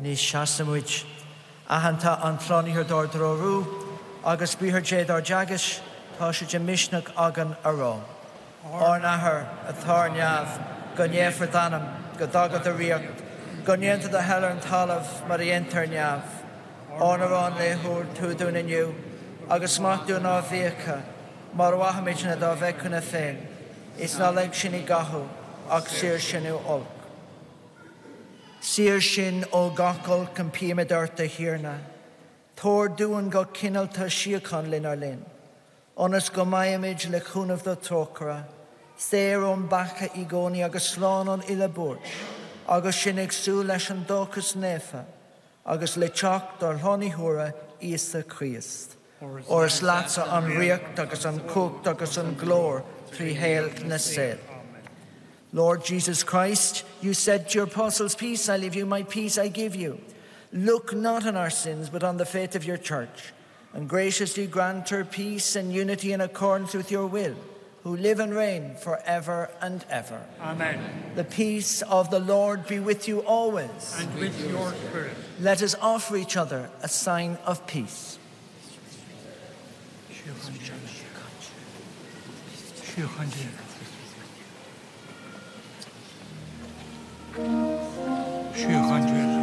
ní seasamúid. Ahananta an chlóníhir dor drorú, agus bíhir jé dar jagish, tá sé de mishnach agan ará. Ornahar a thorneav, gonye for danam, godagad a riacht, gonyenta the heller and talav, marienter neav. Ornaron lehur tudun in you, agus matun na veka, marwahamijna da vekuna thin. It's not like shini gahu, ak sir shinu olk. Sir shin o gakol compima darta hirna. Thor duan go kinal ta shiakon lin ar lin. Onas go mayamij le khun of the tokra. Serum baka igoni agus slán on ilabur. Agus shinnig su leis an docus nefa. Agus le chok dar honi hura Isa Christ. Or slatsa an riacht agus an cooked agus an glor tri hail na said. Lord Jesus Christ, you said to your apostles, peace I leave you, my peace I give you. Look not on our sins, but on the faith of your church, and graciously grant her peace and unity in accordance with your will, who live and reign forever and ever. Amen. The peace of the Lord be with you always. And with your spirit. Let us offer each other a sign of peace. Sure.